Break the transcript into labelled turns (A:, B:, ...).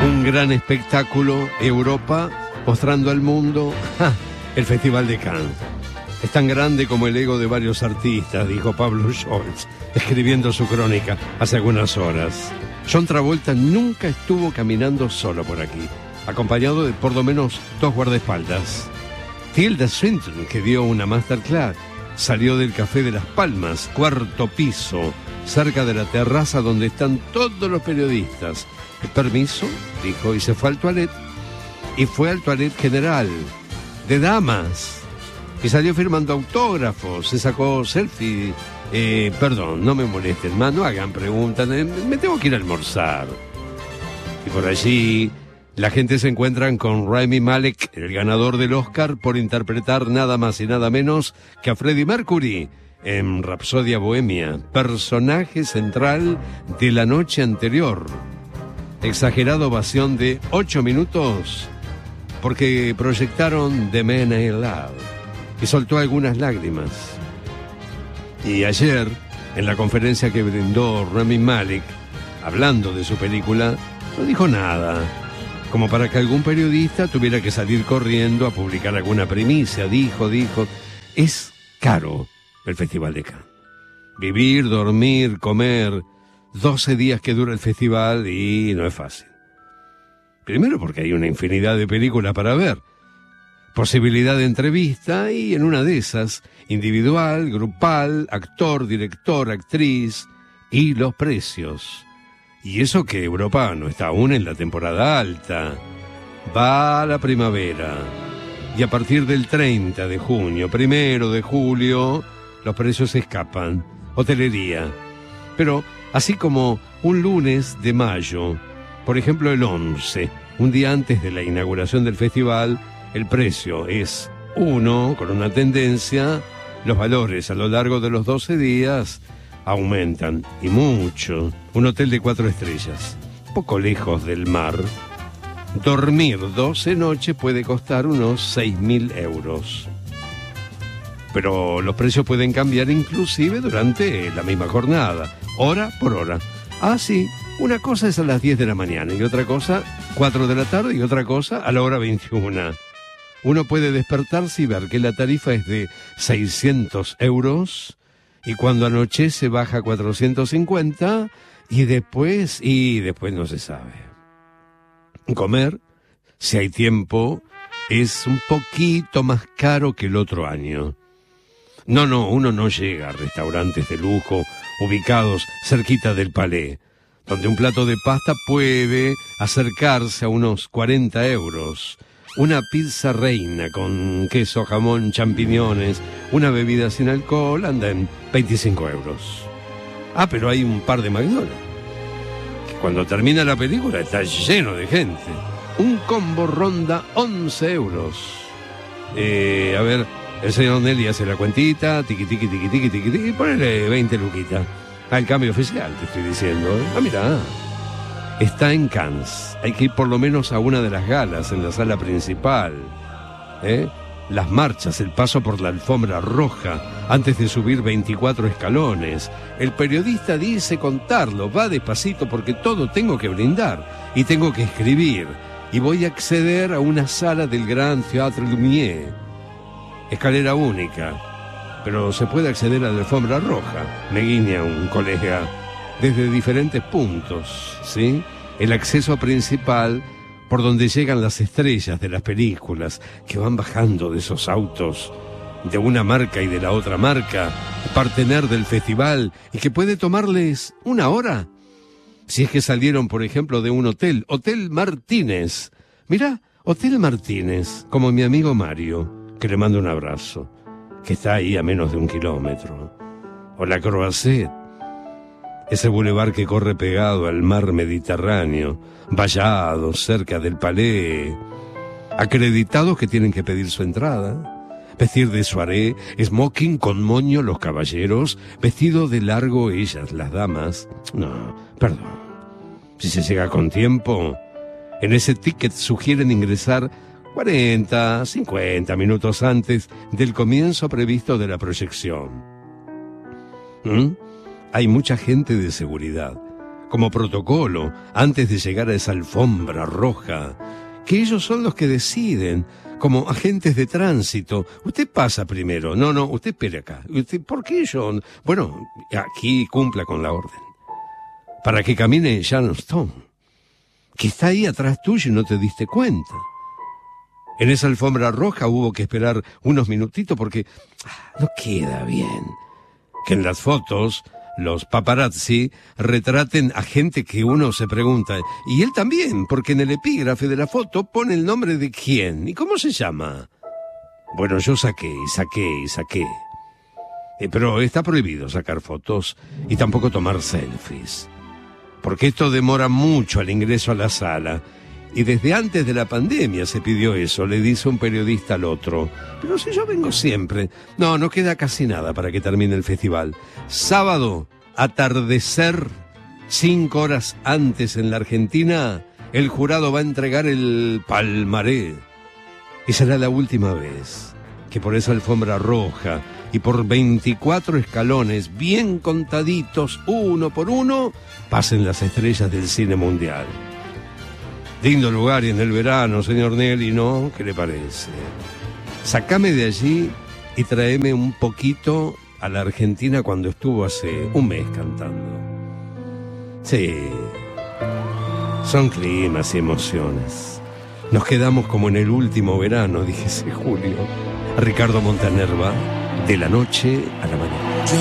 A: Un gran espectáculo, Europa, mostrando al mundo el Festival de Cannes. Es tan grande como el ego de varios artistas, dijo Pablo Scholz, escribiendo su crónica hace algunas horas. John Travolta nunca estuvo caminando solo por aquí, acompañado de por lo menos 2 guardaespaldas. Tilda Swinton, que dio una masterclass, salió del Café de las Palmas, 4º piso, cerca de la terraza donde están todos los periodistas. Permiso, dijo, y se fue al toilet. Y fue al toilet general, de damas. Y salió firmando autógrafos, se sacó selfie. Perdón, no me molesten más, no hagan preguntas, me tengo que ir a almorzar. Y por allí, la gente se encuentra con Rami Malek, el ganador del Oscar, por interpretar nada más y nada menos que a Freddie Mercury en Rapsodia Bohemia, personaje central de la noche anterior. Exagerada ovación de 8 minutos porque proyectaron The Man I Love y soltó algunas lágrimas. Y ayer, en la conferencia que brindó Rami Malek, hablando de su película, no dijo nada, como para que algún periodista tuviera que salir corriendo a publicar alguna primicia. Dijo, es caro el Festival de Cannes. Vivir, dormir, comer, 12 días que dura el festival y no es fácil. Primero porque hay una infinidad de películas para ver, posibilidad de entrevista y en una de esas, individual, grupal, actor, director, actriz y los precios. Y eso que Europa no está aún en la temporada alta. Va a la primavera y a partir del 30 de junio, 1 de julio, los precios escapan. Hotelería. Pero así como un lunes de mayo, por ejemplo el 11, un día antes de la inauguración del festival, el precio es 1, con una tendencia, los valores a lo largo de los 12 días aumentan, y mucho. Un hotel de 4 estrellas, poco lejos del mar, dormir 12 noches puede costar unos 6.000 euros. Pero los precios pueden cambiar inclusive durante la misma jornada, hora por hora. Ah, sí, una cosa es a las 10 de la mañana y otra cosa 4 de la tarde y otra cosa a la hora 21. Uno puede despertarse y ver que la tarifa es de 600 euros y cuando anochece baja a 450 y después no se sabe. Comer, si hay tiempo, es un poquito más caro que el otro año. No, uno no llega a restaurantes de lujo ubicados cerquita del Palais, donde un plato de pasta puede acercarse a unos 40 euros. Una pizza reina con queso, jamón, champiñones, una bebida sin alcohol anda en 25 euros. Ah, pero hay un par de McDonald's, que cuando termina la película está lleno de gente. Un combo ronda 11 euros. A ver, el señor Nelly hace la cuentita, tiqui, y ponele 20 luquitas. El cambio oficial, te estoy diciendo. Mirá, está en Cannes. Hay que ir por lo menos a una de las galas en la sala principal. Las marchas, el paso por la alfombra roja, antes de subir 24 escalones. El periodista dice contarlo, va despacito porque todo tengo que brindar y tengo que escribir. Y voy a acceder a una sala del Grand Théâtre Lumière. Escalera única, pero se puede acceder a la alfombra roja, me guiña un colega, desde diferentes puntos, ¿sí? El acceso principal por donde llegan las estrellas de las películas que van bajando de esos autos de una marca y de la otra marca, partener del festival y que puede tomarles 1 hora. Si es que salieron, por ejemplo, de un hotel, Hotel Martínez. Mirá, Hotel Martínez, como mi amigo Mario, que le mando un abrazo, que está ahí a menos de 1 kilómetro. O la Croisette, ese bulevar que corre pegado al mar Mediterráneo, vallado, cerca del Palais. Acreditados que tienen que pedir su entrada, vestir de soirée, smoking con moño los caballeros, vestido de largo ellas, las damas. No, perdón. Si se llega con tiempo, en ese ticket sugieren ingresar 40, 50 minutos antes del comienzo previsto de la proyección. Hay mucha gente de seguridad, como protocolo, antes de llegar a esa alfombra roja, que ellos son los que deciden, como agentes de tránsito. Usted pasa primero. No, usted espere acá. ¿Por qué yo? Bueno, aquí cumpla con la orden. Para que camine Sharon Stone, que está ahí atrás tuyo y no te diste cuenta. En esa alfombra roja hubo que esperar unos minutitos porque no queda bien que en las fotos los paparazzi retraten a gente que uno se pregunta. Y él también, porque en el epígrafe de la foto pone el nombre de quién y cómo se llama. Bueno, yo saqué. Pero está prohibido sacar fotos y tampoco tomar selfies. Porque esto demora mucho al ingreso a la sala. Y desde antes de la pandemia se pidió eso, le dice un periodista al otro. Pero si yo vengo siempre. No queda casi nada para que termine el festival. Sábado, atardecer, 5 horas antes en la Argentina, el jurado va a entregar el palmarés. Y será la última vez que por esa alfombra roja y por 24 escalones bien contaditos, uno por uno, pasen las estrellas del cine mundial. Lindo lugar y en el verano, señor Nelly, ¿no? ¿Qué le parece? Sacame de allí y tráeme un poquito a la Argentina cuando estuvo hace un mes cantando. Sí, son climas y emociones. Nos quedamos como en el último verano, dijese Julio. Ricardo Montanerva, de la noche a la mañana.